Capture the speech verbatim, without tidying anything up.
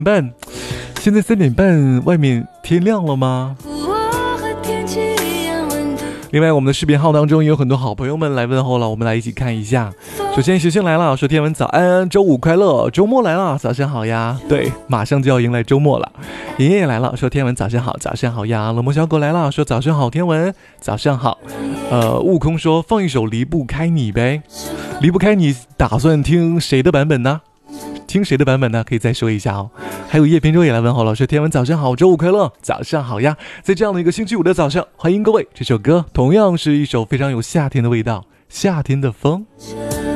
半，现在三点半，外面天亮了吗？另外我们的视频号当中也有很多好朋友们来问候了，我们来一起看一下。首先学星来了，说天文早安，周五快乐，周末来了，早上好呀。对，马上就要迎来周末了。爷爷也来了，说天文早上好，早上好呀。冷漠小狗来了，说早上好，天文早上好。呃，悟空说放一首离不开你呗。离不开你打算听谁的版本呢？听谁的版本呢？可以再说一下哦。还有叶平洲也来问候了，说天文早上好，周五快乐，早上好呀。在这样的一个星期五的早上，欢迎各位。这首歌同样是一首非常有夏天的味道，夏天的风。